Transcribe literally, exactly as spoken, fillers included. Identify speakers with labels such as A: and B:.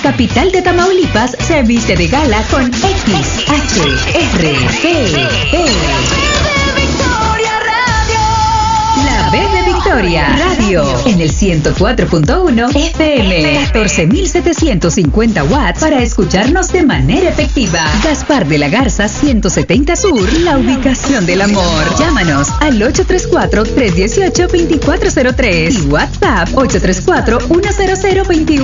A: capital de Tamaulipas se viste de gala con X H R P P. La B de Victoria Radio en el ciento cuatro punto uno F M, catorce mil setecientos cincuenta watts para escucharnos de manera efectiva. Gaspar de la Garza ciento setenta Sur, la ubicación del amor. Llámanos al ocho tres cuatro, tres uno ocho, dos cuatro cero tres y WhatsApp ocho tres cuatro, uno cero cero, dos uno.